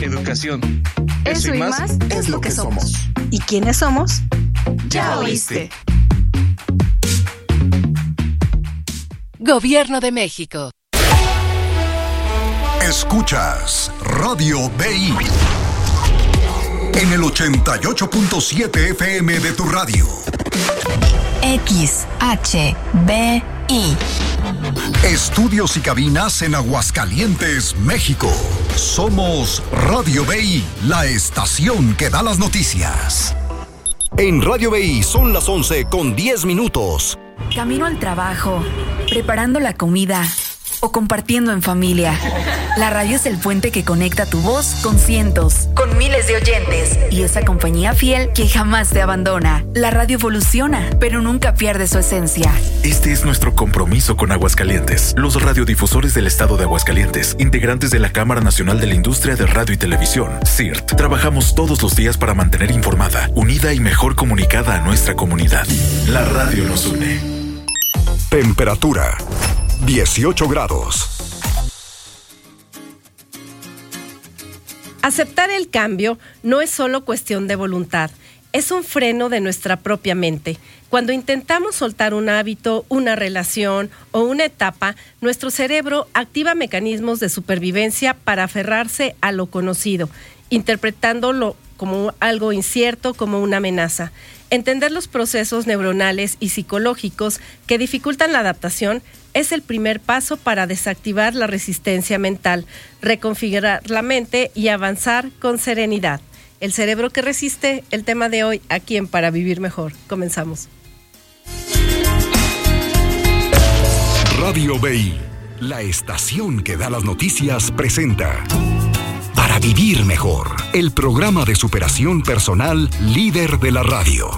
Educación. Eso y más es lo que somos. ¿Y quiénes somos? Ya oíste. Gobierno de México. Escuchas Radio BI en el 88.7 FM de tu radio. XHBI. Estudios y cabinas en Aguascalientes, México. Somos Radio BI, la estación que da las noticias. En Radio BI son las 11:10. Camino al trabajo, preparando la comida o compartiendo en familia. La radio es el puente que conecta tu voz con cientos, con miles de oyentes y esa compañía fiel que jamás te abandona. La radio evoluciona, pero nunca pierde su esencia. Este es nuestro compromiso con Aguascalientes. Los radiodifusores del estado de Aguascalientes, integrantes de la Cámara Nacional de la Industria de Radio y Televisión, CIRT, trabajamos todos los días para mantener informada, unida y mejor comunicada a nuestra comunidad. La radio nos une. Temperatura 18 grados. Aceptar el cambio no es solo cuestión de voluntad, es un freno de nuestra propia mente. Cuando intentamos soltar un hábito, una relación o una etapa, nuestro cerebro activa mecanismos de supervivencia para aferrarse a lo conocido, interpretándolo como algo incierto, como una amenaza. Entender los procesos neuronales y psicológicos que dificultan la adaptación es el primer paso para desactivar la resistencia mental, reconfigurar la mente y avanzar con serenidad. El cerebro que resiste, el tema de hoy aquí en Para Vivir Mejor. Comenzamos. Radio BI, la estación que da las noticias, presenta Para Vivir Mejor, el programa de superación personal líder de la radio.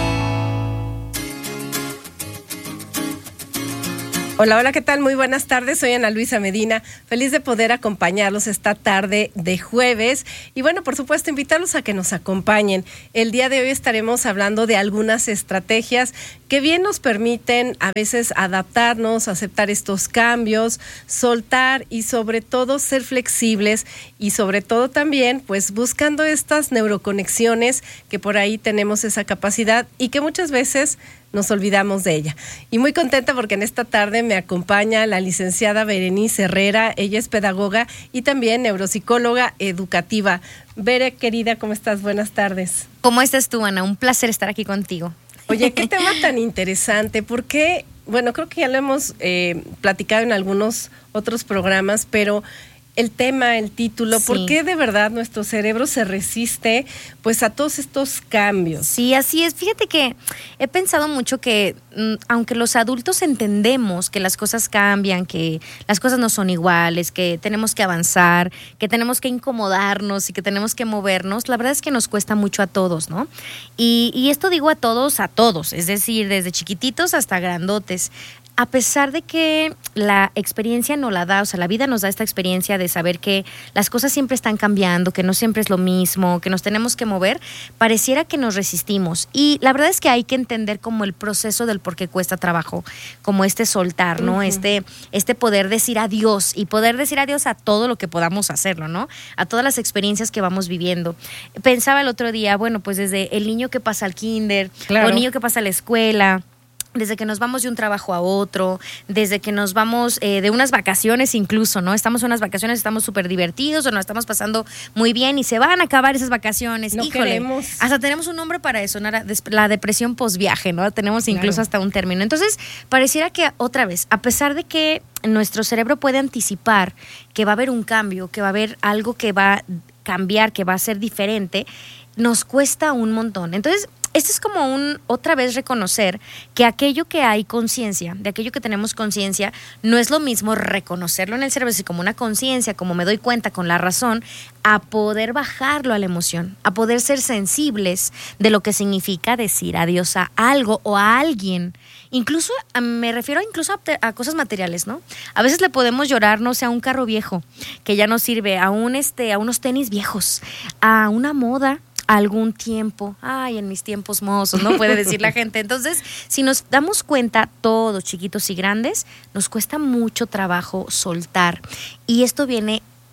Hola, hola, ¿qué tal? Muy buenas tardes, soy Ana Luisa Medina, feliz de poder acompañarlos esta tarde de jueves y bueno, por supuesto, invitarlos a que nos acompañen. El día de hoy estaremos hablando de algunas estrategias que bien nos permiten a veces adaptarnos, aceptar estos cambios, soltar y sobre todo ser flexibles y sobre todo también pues buscando estas neuroconexiones que por ahí tenemos esa capacidad y que muchas veces nos olvidamos de ella. Y muy contenta porque en esta tarde me acompaña la licenciada Berenice Herrera. Ella es pedagoga y también neuropsicóloga educativa. Bere, querida, ¿cómo estás? Buenas tardes. ¿Cómo estás tú, Ana? Un placer estar aquí contigo. Oye, qué tema tan interesante, porque, bueno, creo que ya lo hemos platicado en algunos otros programas, pero el tema, el título, sí. ¿Por qué de verdad nuestro cerebro se resiste pues a todos estos cambios? Sí, así es. Fíjate que he pensado mucho que aunque los adultos entendemos que las cosas cambian, que las cosas no son iguales, que tenemos que avanzar, que tenemos que incomodarnos y que tenemos que movernos, la verdad es que nos cuesta mucho a todos, ¿no? Y esto digo a todos, es decir, desde chiquititos hasta grandotes. A pesar de que la experiencia nos la da, o sea, la vida nos da esta experiencia de saber que las cosas siempre están cambiando, que no siempre es lo mismo, que nos tenemos que mover, pareciera que nos resistimos. Y la verdad es que hay que entender como el proceso del por qué cuesta trabajo, como soltar, ¿no? Uh-huh. Este poder decir adiós y poder decir adiós a todo lo que podamos hacerlo, ¿no? A todas las experiencias que vamos viviendo. Pensaba el otro día, bueno, pues desde el niño que pasa al kinder, claro, o el niño que pasa a la escuela, desde que nos vamos de un trabajo a otro, desde que nos vamos de unas vacaciones incluso, ¿no? Estamos en unas vacaciones, estamos súper divertidos o nos estamos pasando muy bien y se van a acabar esas vacaciones. No queremos. Hasta tenemos un nombre para eso, ¿no? La depresión posviaje, ¿no? Tenemos incluso hasta un término. Entonces, pareciera que otra vez, a pesar de que nuestro cerebro puede anticipar que va a haber un cambio, que va a haber algo que va a cambiar, que va a ser diferente, nos cuesta un montón. Entonces, esto es como otra vez reconocer que aquello que hay conciencia, de aquello que tenemos conciencia, no es lo mismo reconocerlo en el cerebro, así como una conciencia, como me doy cuenta con la razón, a poder bajarlo a la emoción, a poder ser sensibles de lo que significa decir adiós a algo o a alguien. Incluso, me refiero a cosas materiales, ¿no? A veces le podemos llorar, no sé, a un carro viejo que ya no sirve, a unos tenis viejos, a una moda, algún tiempo, en mis tiempos mozos, ¿no? Puede decir la gente. Entonces, si nos damos cuenta, todos, chiquitos y grandes, nos cuesta mucho trabajo soltar. Y esto viene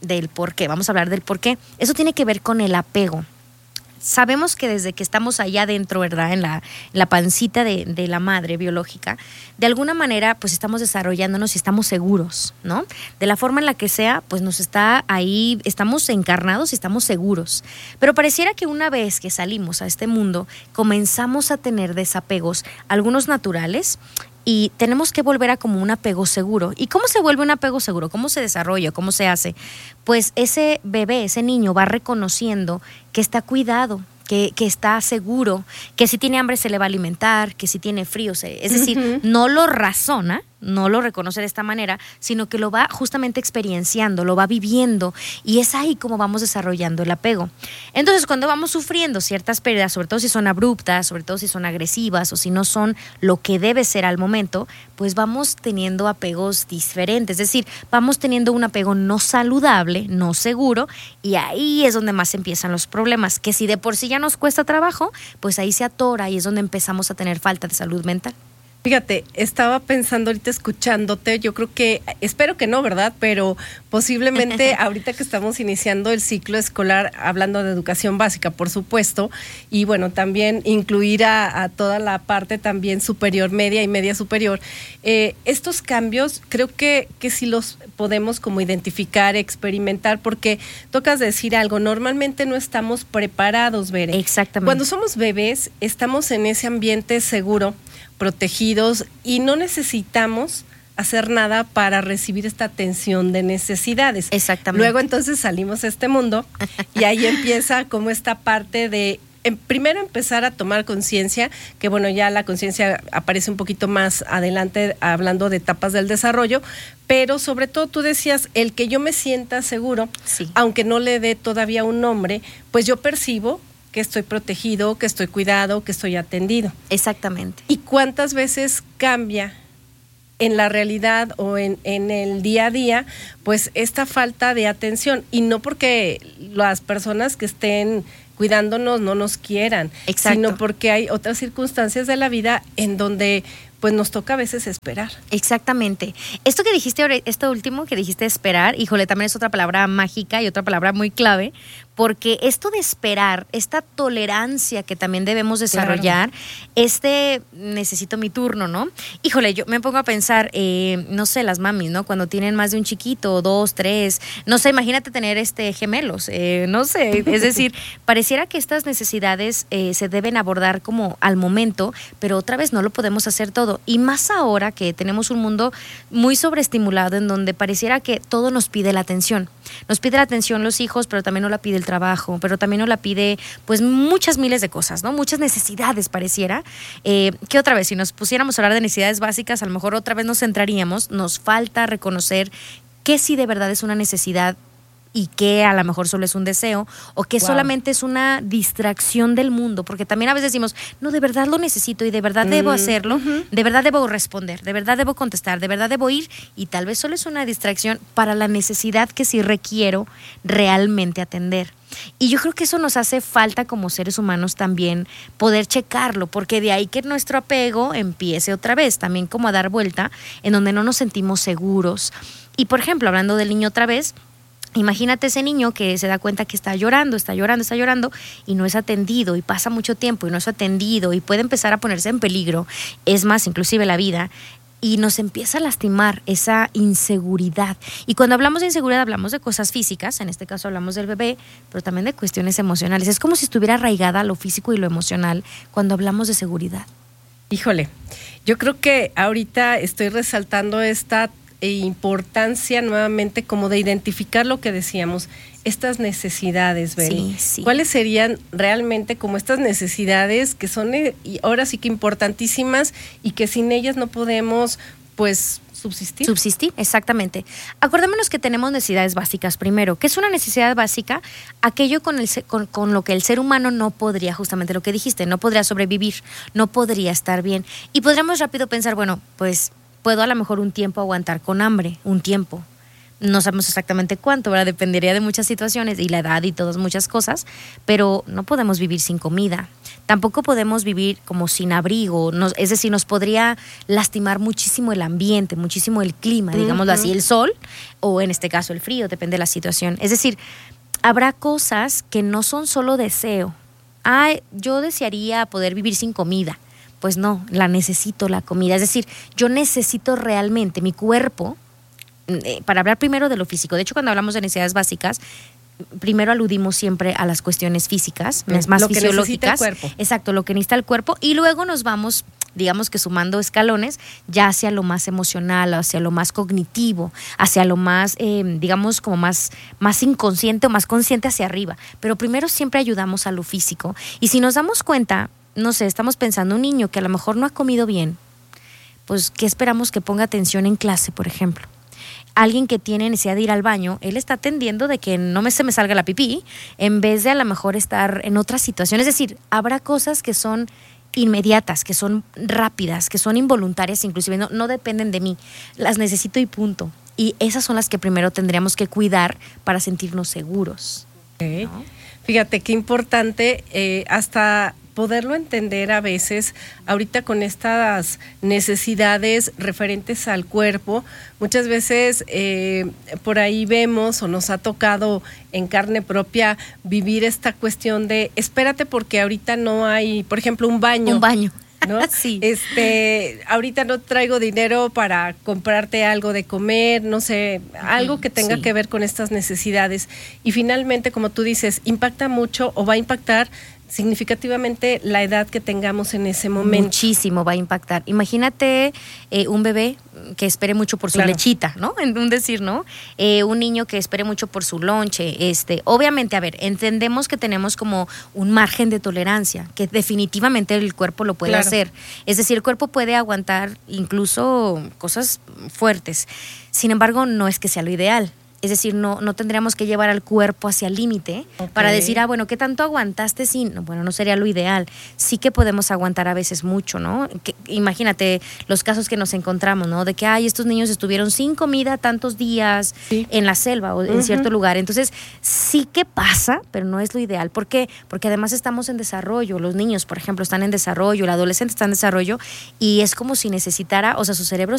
del por qué. Vamos a hablar del por qué. Eso tiene que ver con el apego. Sabemos que desde que estamos allá adentro, ¿verdad? En la pancita de la madre biológica, de alguna manera pues estamos desarrollándonos y estamos seguros, ¿no? De la forma en la que sea, pues nos está ahí, estamos encarnados y estamos seguros. Pero pareciera que una vez que salimos a este mundo, comenzamos a tener desapegos, algunos naturales, y tenemos que volver a como un apego seguro. ¿Y cómo se vuelve un apego seguro? ¿Cómo se desarrolla? ¿Cómo se hace? Pues ese bebé, ese niño va reconociendo que está cuidado, que está seguro, que si tiene hambre se le va a alimentar, que si tiene frío, es decir, no lo razona, no lo reconoce de esta manera, sino que lo va justamente experienciando, lo va viviendo, y es ahí como vamos desarrollando el apego. Entonces, cuando vamos sufriendo ciertas pérdidas, sobre todo si son abruptas, sobre todo si son agresivas o si no son lo que debe ser al momento, pues vamos teniendo apegos diferentes, es decir, vamos teniendo un apego no saludable, no seguro, y ahí es donde más empiezan los problemas, que si de por sí ya nos cuesta trabajo, pues ahí se atora y es donde empezamos a tener falta de salud mental. Fíjate, estaba pensando ahorita escuchándote, yo creo que, espero que no, ¿verdad? Pero posiblemente ahorita que estamos iniciando el ciclo escolar, hablando de educación básica, por supuesto, y bueno, también incluir a toda la parte también superior, media y media superior, estos cambios creo que sí los podemos como identificar, experimentar, porque tocas decir algo, normalmente no estamos preparados, Bere. Exactamente. Cuando somos bebés, estamos en ese ambiente seguro, protegidos, y no necesitamos hacer nada para recibir esta atención de necesidades. Exactamente. Luego entonces salimos a este mundo y ahí empieza como esta parte de primero empezar a tomar conciencia, que bueno, ya la conciencia aparece un poquito más adelante hablando de etapas del desarrollo, pero sobre todo tú decías, el que yo me sienta seguro, sí, aunque no le dé todavía un nombre, pues yo percibo que estoy protegido, que estoy cuidado, que estoy atendido. Exactamente. ¿Y cuántas veces cambia en la realidad o en el día a día, pues esta falta de atención? Y no porque las personas que estén cuidándonos no nos quieran, exacto, sino porque hay otras circunstancias de la vida en donde pues nos toca a veces esperar. Exactamente. Esto que dijiste, esto último que dijiste, esperar, híjole, también es otra palabra mágica y otra palabra muy clave, porque esto de esperar, esta tolerancia que también debemos desarrollar, claro, necesito mi turno, ¿no? Híjole, yo me pongo a pensar, no sé, las mamis, ¿no? Cuando tienen más de un chiquito, 2, 3, no sé, imagínate tener gemelos, no sé, es decir, pareciera que estas necesidades se deben abordar como al momento, pero otra vez no lo podemos hacer todo, y más ahora que tenemos un mundo muy sobreestimulado en donde pareciera que todo nos pide la atención. Nos pide la atención los hijos, pero también nos la pide el trabajo, pero también nos la pide pues muchas miles de cosas, ¿no? Muchas necesidades pareciera, que otra vez si nos pusiéramos a hablar de necesidades básicas, a lo mejor otra vez nos centraríamos, nos falta reconocer qué sí de verdad es una necesidad y que a lo mejor solo es un deseo o que solamente es una distracción del mundo, porque también a veces decimos, no, de verdad lo necesito y de verdad debo hacerlo, de verdad debo responder, de verdad debo contestar, de verdad debo ir, y tal vez solo es una distracción para la necesidad que sí requiero realmente atender. Y yo creo que eso nos hace falta como seres humanos también poder checarlo, porque de ahí que nuestro apego empiece otra vez también como a dar vuelta, en donde no nos sentimos seguros. Y por ejemplo, hablando del niño otra vez, imagínate ese niño que se da cuenta que está llorando y no es atendido, y pasa mucho tiempo y no es atendido y puede empezar a ponerse en peligro, es más, inclusive la vida, y nos empieza a lastimar esa inseguridad. Y cuando hablamos de inseguridad hablamos de cosas físicas, en este caso hablamos del bebé, pero también de cuestiones emocionales. Es como si estuviera arraigada lo físico y lo emocional cuando hablamos de seguridad. Híjole, yo creo que ahorita estoy resaltando esta importancia nuevamente como de identificar lo que decíamos, estas necesidades, Beri. Sí, sí. ¿Cuáles serían realmente como estas necesidades que son ahora sí que importantísimas y que sin ellas no podemos pues subsistir? Subsistir, exactamente. Acordémonos que tenemos necesidades básicas primero. ¿Qué es una necesidad básica? Aquello con lo que el ser humano no podría, justamente lo que dijiste, no podría sobrevivir, no podría estar bien. Y podríamos rápido pensar, bueno, pues puedo a lo mejor un tiempo aguantar con hambre, un tiempo. No sabemos exactamente cuánto, ¿verdad? Dependería de muchas situaciones y la edad y todas muchas cosas, pero no podemos vivir sin comida. Tampoco podemos vivir como sin abrigo, es decir, nos podría lastimar muchísimo el ambiente, muchísimo el clima, digámoslo así, el sol o en este caso el frío, depende de la situación. Es decir, habrá cosas que no son solo deseo. Yo desearía poder vivir sin comida. Pues no, la necesito la comida. Es decir, yo necesito realmente mi cuerpo. Para hablar primero de lo físico, de hecho cuando hablamos de necesidades básicas, primero aludimos siempre a las cuestiones físicas, más lo que fisiológicas. Necesita el cuerpo. Exacto, lo que necesita el cuerpo, y luego nos vamos, digamos que sumando escalones, ya hacia lo más emocional, hacia lo más cognitivo, hacia lo más, digamos, como más inconsciente o más consciente hacia arriba. Pero primero siempre ayudamos a lo físico. Y si nos damos cuenta, no sé, estamos pensando un niño que a lo mejor no ha comido bien, pues ¿qué esperamos que ponga atención en clase, por ejemplo? Alguien que tiene necesidad de ir al baño, él está atendiendo de que no se me salga la pipí, en vez de a lo mejor estar en otra situación. Es decir, habrá cosas que son inmediatas, que son rápidas, que son involuntarias, inclusive no dependen de mí. Las necesito y punto. Y esas son las que primero tendríamos que cuidar para sentirnos seguros. Okay. ¿No? Fíjate qué importante, hasta poderlo entender a veces, ahorita con estas necesidades referentes al cuerpo, muchas veces por ahí vemos o nos ha tocado en carne propia vivir esta cuestión de espérate porque ahorita no hay, por ejemplo, un baño. Un baño. ¿No? Sí. Ahorita no traigo dinero para comprarte algo de comer, no sé, algo que tenga que ver con estas necesidades. Y finalmente, como tú dices, impacta mucho o va a impactar significativamente la edad que tengamos en ese momento. Muchísimo va a impactar. Imagínate un bebé que espere mucho por su lechita, ¿no? En un decir, ¿no? Un niño que espere mucho por su lonche. Obviamente, a ver, entendemos que tenemos como un margen de tolerancia, que definitivamente el cuerpo lo puede hacer. Es decir, el cuerpo puede aguantar incluso cosas fuertes. Sin embargo, no es que sea lo ideal. Es decir, no tendríamos que llevar al cuerpo hacia el límite para decir, bueno, ¿qué tanto aguantaste sin? No sería lo ideal. Sí que podemos aguantar a veces mucho, ¿no? Imagínate los casos que nos encontramos, ¿no? De que, estos niños estuvieron sin comida tantos días en la selva o en cierto lugar. Entonces, sí que pasa, pero no es lo ideal. ¿Por qué? Porque además estamos en desarrollo. Los niños, por ejemplo, están en desarrollo, el adolescente está en desarrollo y es como si necesitara, o sea, su cerebro